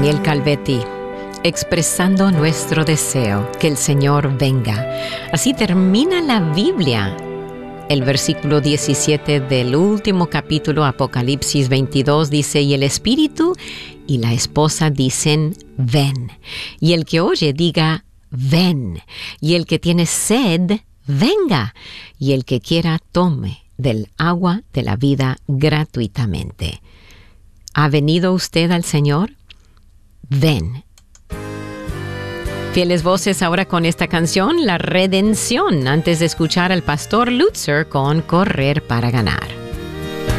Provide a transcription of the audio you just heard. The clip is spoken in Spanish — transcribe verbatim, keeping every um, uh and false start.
Daniel Calvetti, expresando nuestro deseo que el Señor venga. Así termina la Biblia. El versículo diecisiete del último capítulo, Apocalipsis veintidós, dice: y el Espíritu y la esposa dicen, ven. Y el que oye diga, ven. Y el que tiene sed, venga. Y el que quiera, tome del agua de la vida gratuitamente. ¿Ha venido usted al Señor? Ven. Fieles voces ahora con esta canción, La Redención, antes de escuchar al pastor Lutzer con Correr para Ganar.